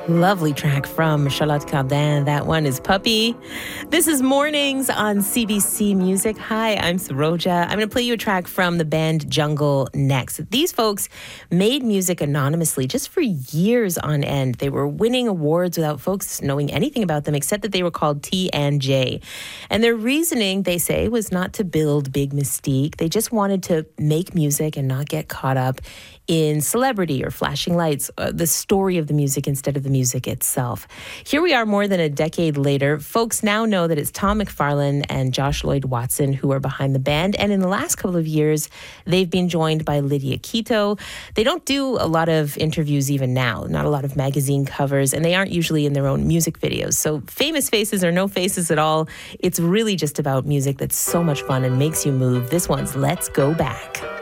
Lovely track from Charlotte Cardin. That one is Puppy. This is Mornings on CBC Music. Hi, I'm Saroja. I'm going to play you a track from the band Jungle next. These folks made music anonymously just for years on end. They were winning awards without folks knowing anything about them except that they were called T and J. And their reasoning, they say, was not to build big mystique. They just wanted to make music and not get caught up in celebrity or flashing lights, the story of the music instead of the music itself. Here we are more than a decade later. Folks now know that it's Tom McFarlane and Josh Lloyd Watson who are behind the band. And in the last couple of years, they've been joined by Lydia Quito. They don't do a lot of interviews even now, not a lot of magazine covers, and they aren't usually in their own music videos. So famous faces or no faces at all, it's really just about music that's so much fun and makes you move. This one's Let's Go Back.